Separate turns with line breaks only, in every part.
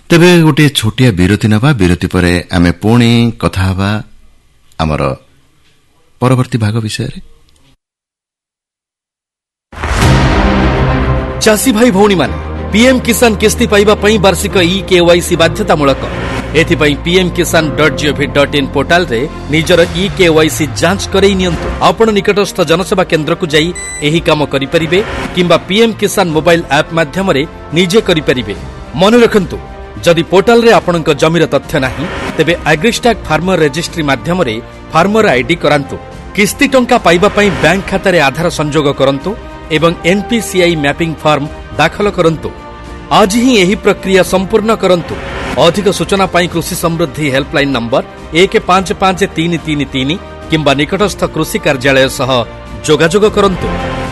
ତେବେ ଗୋଟିଏ ଛୋଟିଆ ବିରତି ନେବା। ବିରତି ପରେ ଆମେ ପୁଣି କଥା ହେବା ଆମର ପରବର୍ତ୍ତୀ ଭାଗ ବିଷୟରେ।
ଚାଷୀ ଭାଇ ଭଉଣୀମାନେ, ପିଏମ୍ କିଷାନ କିସ୍ତି ପାଇବା ପାଇଁ ବାର୍ଷିକ ଇକେୱାଇସି ବାଧ୍ୟତାମୂଳକ। ଏଥିପାଇଁ pmkisan.gov.in ପୋର୍ଟାଲରେ ନିଜର ଇକେୱାଇସି ଯାଞ୍ଚ କରାଇ ନିଅନ୍ତୁ। ଆପଣ ନିକଟସ୍ଥ ଜନସେବା କେନ୍ଦ୍ରକୁ ଯାଇ ଏହି କାମ କରିପାରିବେ କିମ୍ବା ପିଏମ୍ କିଷାନ ମୋବାଇଲ ଆପ୍ ମାଧ୍ୟମରେ ନିଜେ କରିପାରିବେ। ମନେ ରଖନ୍ତୁ, ଯଦି ପୋର୍ଟାଲରେ ଆପଣଙ୍କ ଜମିର ତଥ୍ୟ ନାହିଁ, ତେବେ ଆଗ୍ରିଷ୍ଟାକ୍ ଫାର୍ମର ରେଜିଷ୍ଟ୍ରି ମାଧ୍ୟମରେ ଫାର୍ମର ଆଇଡି କରାନ୍ତୁ। କିସ୍ତି ଟଙ୍କା ପାଇବା ପାଇଁ ବ୍ୟାଙ୍କ ଖାତାରେ ଆଧାର ସଂଯୋଗ କରନ୍ତୁ ଏବଂ ଏନ୍ପିସିଆଇ ମ୍ୟାପିଂ ଫର୍ମ ଦାଖଲ କରନ୍ତୁ। ଆଜି ହିଁ ଏହି ପ୍ରକ୍ରିୟା ସମ୍ପୂର୍ଣ୍ଣ କରନ୍ତୁ। ଅଧିକ ସୂଚନା ପାଇଁ କୃଷି ସମୃଦ୍ଧି ହେଲ୍ପଲାଇନ୍ ନମ୍ବର 155333 କିମ୍ବା ନିକଟସ୍ଥ କୃଷି କାର୍ଯ୍ୟାଳୟ ସହ ଯୋଗାଯୋଗ କରନ୍ତୁ।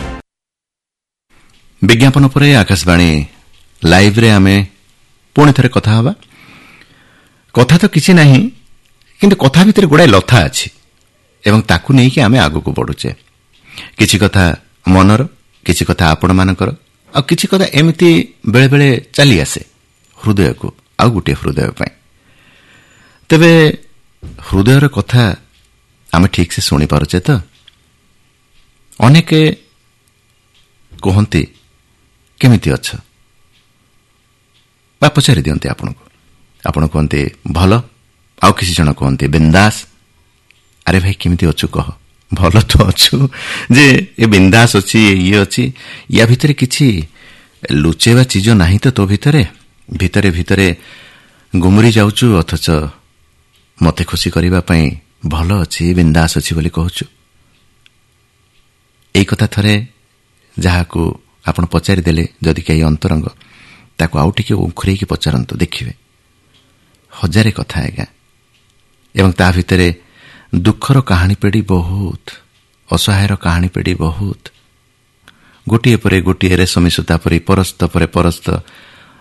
ବିଜ୍ଞାପନ ପରେ ଆକାଶବାଣୀ ଲାଇଭ୍ରେ ଆମେ ପୁଣି ଥରେ କଥା ହେବା। କଥା ତ କିଛି ନାହିଁ, କିନ୍ତୁ କଥା ଭିତରେ ଗୁଡ଼ାଏ ଲଥା ଅଛି ଏବଂ ତାକୁ ନେଇକି ଆମେ ଆଗକୁ ବଢ଼ୁଛେ। କିଛି କଥା ମନର, କିଛି କଥା ଆପଣମାନଙ୍କର, ଆଉ କିଛି କଥା ଏମିତି ବେଳେବେଳେ ଚାଲି ଆସେ ହୃଦୟକୁ, ଆଉ ଗୋଟିଏ ହୃଦୟ ପାଇଁ। ତେବେ ହୃଦୟର କଥା ଆମେ ଠିକ୍ସେ ଶୁଣିପାରୁଛେ ତ? ଅନେକ କୁହନ୍ତି କେମିତି ଅଛ, ବା ପଚାରି ଦିଅନ୍ତି ଆପଣଙ୍କୁ। ଆପଣ କୁହନ୍ତି ଭଲ, ଆଉ କିଛି ଜଣ କୁହନ୍ତି ବିନ୍ଦାସ। ଆରେ ଭାଇ କେମିତି ଅଛୁ କହ? ଭଲ ତ ଅଛୁ, ଯେ ଏ ବିନ୍ଦାସ ଅଛି, ଇଏ ଅଛି, ୟା ଭିତରେ କିଛି ଲୁଚେଇବା ଚିଜ ନାହିଁ ତ ତୋ ଭିତରେ? ଭିତରେ ଭିତରେ ଗୁମୁରି ଯାଉଛୁ, ଅଥଚ ମୋତେ ଖୁସି କରିବା ପାଇଁ ଭଲ ଅଛି, ବିନ୍ଦାସ ଅଛି ବୋଲି କହୁଛୁ। ଏଇ କଥା ଥରେ ଯାହାକୁ ଆପଣ ପଚାରିଦେଲେ, ଯଦି କେହି ଅନ୍ତରଙ୍ଗ, ତାକୁ ଆଉ ଟିକେ ଉଖୁରେଇକି ପଚାରନ୍ତୁ, ଦେଖିବେ ହଜାରେ କଥା ଆଜ୍ଞା। ଏବଂ ତା ଭିତରେ ଦୁଃଖର କାହାଣୀ ପେଡ଼ି ବହୁତ, ଅସହାୟର କାହାଣୀ ପେଡ଼ି ବହୁତ, ଗୋଟିଏ ପରେ ଗୋଟିଏ ରେଶମୀ ସୂତା ପରି ପରସ୍ତ ପରେ ପରସ୍ତ